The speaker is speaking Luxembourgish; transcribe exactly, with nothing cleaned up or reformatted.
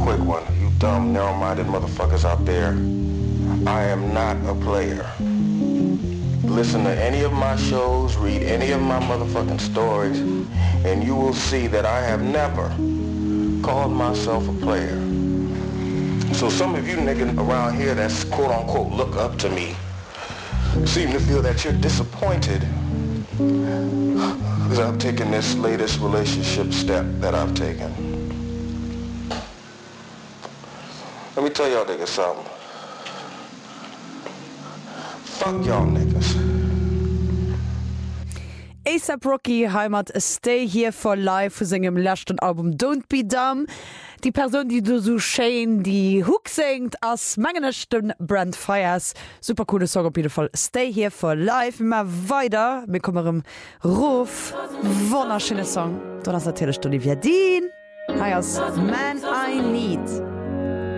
quick one, you dumb, narrow-minded motherfuckers out there. I am not a player. Listen to any of my shows, read any of my motherfucking stories, and you will see that I have never called myself a player. So some of you niggas around here that's quote-unquote look up to me seem to feel that you're disappointed because I've taken this latest relationship step that I've taken. Let me tell y'all niggas something. Fuck y'all niggas. A$AP Rocky Heimat Stay Here for Life für seinem letzten Album Don't Be Dumb. Die Person, die du so schön die Hook singt, als Mengenechten Brand Fires. Super coole Song auf jeden Fall. Stay Here for Life. Immer weiter. Wir kommen im Ruf. Wunderschöner Song. Dann hast du natürlich Olivia Dean. Hi, als Man I Need.